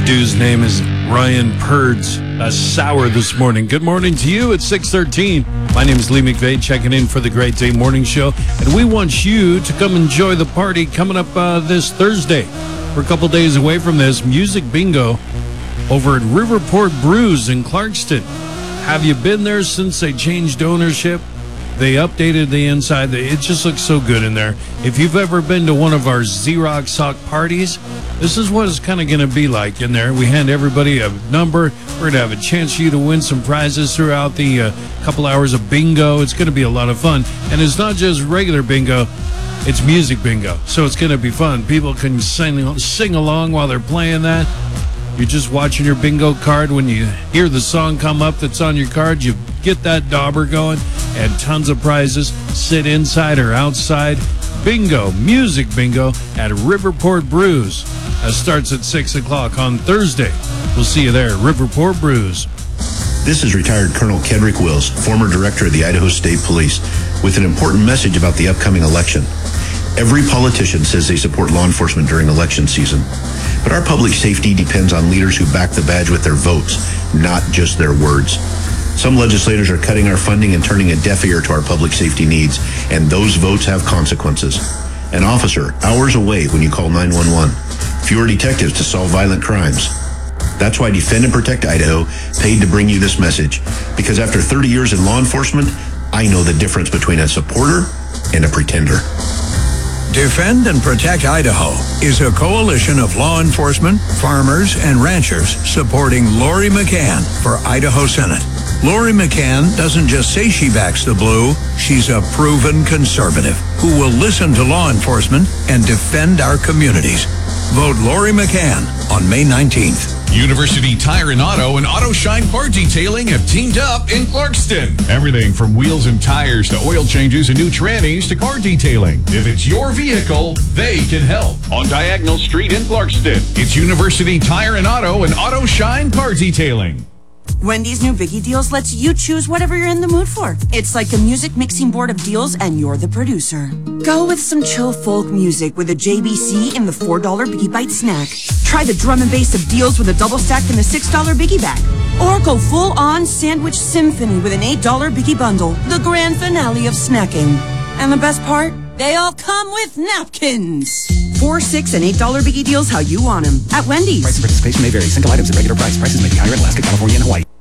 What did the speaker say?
Dude's name is Ryan Purds. Sour this morning. Good morning to you at 6:13. My name is Lee McVeigh, checking in for the Great Day Morning Show. And we want you to come enjoy the party coming up this Thursday. We're a couple days away from this. Music Bingo over at Riverport Brews in Clarkston. Have you been there since they changed ownership? They updated the inside. It just looks so good in there. If you've ever been to one of our Xerox Sock parties, this is what it's kind of going to be like in there. We hand everybody a number. We're going to have a chance for you to win some prizes throughout the couple hours of bingo. It's going to be a lot of fun. And it's not just regular bingo. It's music bingo. So it's going to be fun. People can sing along while they're playing that. You're just watching your bingo card. When you hear the song come up that's on your card, you get that dauber going, and tons of prizes. Sit inside or outside. Bingo, music bingo at Riverport Brews. That starts at 6 o'clock on Thursday. We'll see you there, Riverport Brews. This is retired Colonel Kedrick Wills, former director of the Idaho State Police, with an important message about the upcoming election. Every politician says they support law enforcement during election season, but our public safety depends on leaders who back the badge with their votes, not just their words. Some legislators are cutting our funding and turning a deaf ear to our public safety needs, and those votes have consequences. An officer, hours away when you call 911. Fewer detectives to solve violent crimes. That's why Defend and Protect Idaho paid to bring you this message, because after 30 years in law enforcement, I know the difference between a supporter and a pretender. Defend and Protect Idaho is a coalition of law enforcement, farmers, and ranchers supporting Lori McCann for Idaho Senate. Lori McCann doesn't just say she backs the blue, she's a proven conservative who will listen to law enforcement and defend our communities. Vote Lori McCann on May 19th. University Tire and Auto Shine Part Detailing have teamed up in Clarkston. Everything from wheels and tires to oil changes and new trannies to car detailing. If it's your vehicle, they can help. On Diagonal Street in Clarkston, it's University Tire and Auto Shine Part Detailing. Wendy's new Biggie Deals lets you choose whatever you're in the mood for. It's like a music mixing board of deals, and you're the producer. Go with some chill folk music with a JBC in the $4 Biggie Bite snack. Try the drum and bass of deals with a double stack in the $6 Biggie bag. Or go full-on sandwich symphony with an $8 Biggie bundle, the grand finale of snacking. And the best part? They all come with napkins. $4, $6, and $8 Biggie Deals how you want them. At Wendy's. Price and participation may vary. Single items at regular price. Prices may be higher in Alaska, California, and Hawaii.